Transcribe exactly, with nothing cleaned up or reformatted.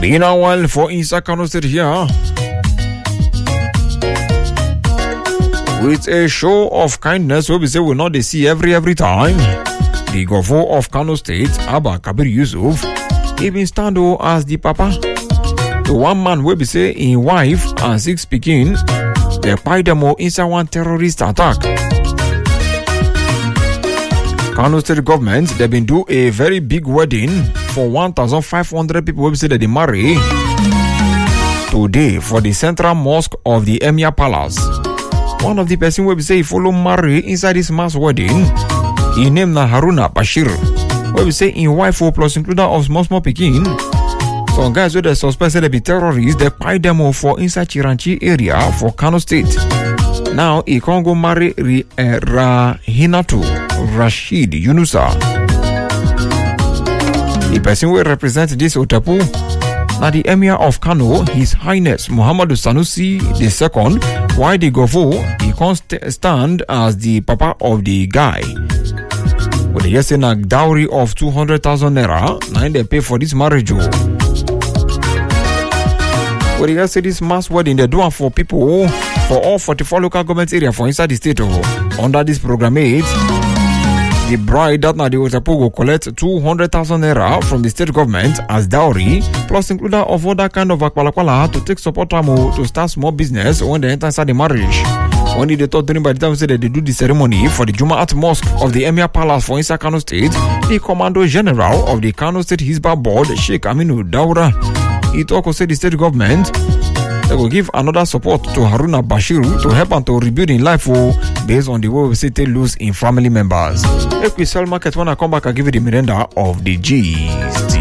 Been a while for inside Kano State here with a show of kindness where we say we'll not see every every time. The governor of Kano State, Abba Kabir Yusuf, even stand as the papa. The one man will be say in wife and six pikin, they buy them all inside one terrorist attack. Kano State government, they've been do a very big wedding for one thousand five hundred people will say that they marry today for the central mosque of the Emir Palace. One of the person will be say he follow marry inside this mass wedding. He named na Haruna Bashir. Where we say in wife plus includer of small small pikin. Some guys with the suspect they be terrorists, they buy them all for inside Chiranchi area for Kano State. Now he can't go marry uh, Rahinatu Rashid Yunusa. The person will represent this Otapu. Now the Emir of Kano, His Highness Muhammadu Sanusi the Second, why the governor he can't st- stand as the papa of the guy. But they say a dowry of two hundred thousand naira, now they pay for this marriage. But they say this mass wedding they do for people for all forty-four local government areas for inside the state. Under this program eight, the bride that now the Otapo will collect two hundred thousand naira from the state government as dowry, plus includer of other kind of akwalakwala to take support to start small business when they enter inside the marriage. When they thought during by the time say that they do the ceremony for the Jumaat Mosque of the Emir Palace for inside Kano State, the Commando General of the Kano State Hizbah Board, Sheikh Aminu Daura, he also said the state government they will give another support to Haruna Bashiru to help and to rebuild in life based on the way we say they lose in family members. If we sell market when I come back, I give you the Miranda of the gist.